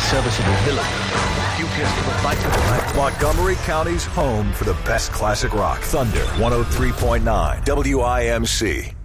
serviceable villain. You pierce to the bite of the back. Montgomery County's home for the best classic rock. Thunder 103.9 WIMC.